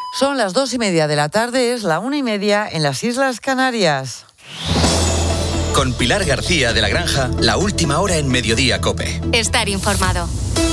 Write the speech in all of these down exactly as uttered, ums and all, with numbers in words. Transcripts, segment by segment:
Son las dos y media de la tarde, es la una y media en las Islas Canarias. Con Pilar García de la Granja, la última hora en Mediodía COPE. Estar informado.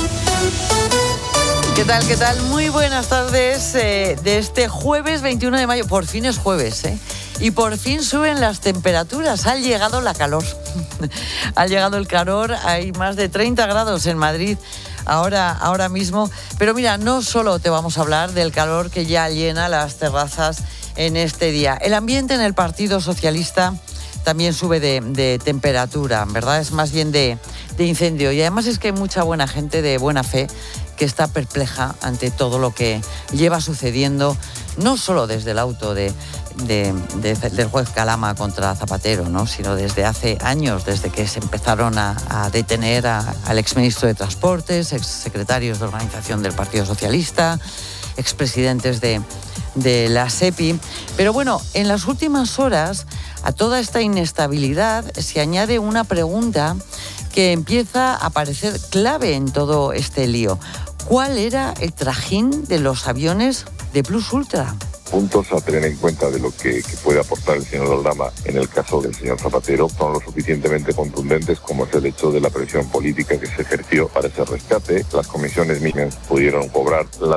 ¿Qué tal, qué tal? Muy buenas tardes eh, de este jueves veintiuno de mayo. Por fin es jueves, ¿eh? Y por fin suben las temperaturas. Ha llegado la calor. Ha llegado el calor. Hay más de treinta grados en Madrid ahora, ahora mismo. Pero mira, no solo te vamos a hablar del calor que ya llena las terrazas en este día. El ambiente en el Partido Socialista también sube de, de temperatura, ¿verdad? Es más bien de, de incendio. Y además es que hay mucha buena gente de buena fe que está perpleja ante todo lo que lleva sucediendo, no solo desde el auto de, de, de, del juez Calama contra Zapatero, ¿no? Sino desde hace años, desde que se empezaron a, a detener a, al exministro de Transportes, exsecretarios de organización del Partido Socialista, expresidentes de, de la SEPI. Pero bueno, en las últimas horas, a toda esta inestabilidad se añade una pregunta que empieza a parecer clave en todo este lío. ¿Cuál era el trajín de los aviones de Plus Ultra? Puntos a tener en cuenta de lo que, que puede aportar el señor Aldama en el caso del señor Zapatero son lo suficientemente contundentes como es el hecho de la presión política que se ejerció para ese rescate. Las comisiones mínimas pudieron cobrar la